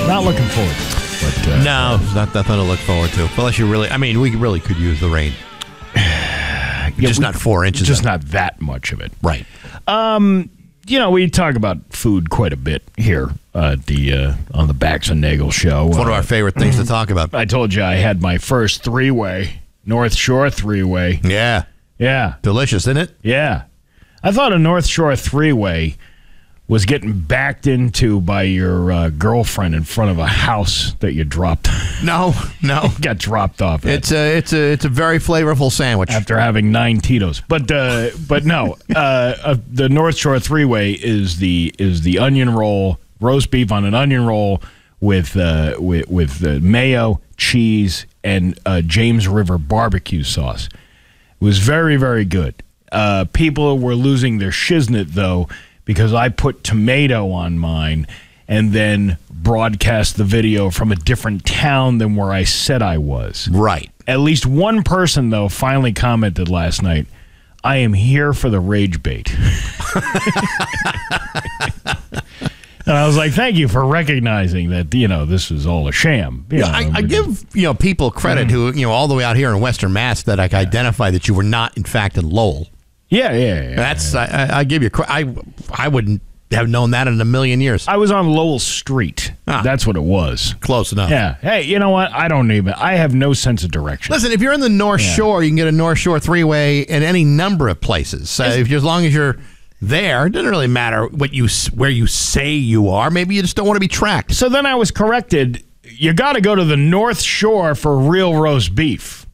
Not looking forward to it. But, no, it's not nothing to look forward to. Unless you really, I mean, we really could use the rain. Just not 4 inches. Just not that much of it. Right. We talk about food quite a bit here on the Bax and Nagel show. It's one of our favorite things to talk about. I told you I had my first three-way, North Shore three-way. Yeah. Yeah. Delicious, isn't it? Yeah. I thought a North Shore three-way was getting backed into by your girlfriend in front of a house that you dropped. No. Got dropped off. It's a very flavorful sandwich. After having 9 Tito's. But no. The North Shore three-way is the onion roll, roast beef on an onion roll with mayo, cheese, and James River barbecue sauce. It was very, very good. People were losing their shiznit, though, because I put tomato on mine and then broadcast the video from a different town than where I said I was. Right. At least one person, though, finally commented last night, I am here for the rage bait. And I was like, thank you for recognizing that, this is all a sham. I give, people credit who, all the way out here in Western Mass that I identify that you were not, in fact, in Lowell. Yeah. That's I give you credit. I wouldn't have known that in a million years. I was on Lowell Street. That's what it was. Close enough. Yeah. Hey, you know what? I have no sense of direction. Listen, if you're in the North Shore, you can get a North Shore three-way in any number of places. As long as you're there, it doesn't really matter where you say you are. Maybe you just don't want to be tracked. So then I was corrected. You got to go to the North Shore for real roast beef.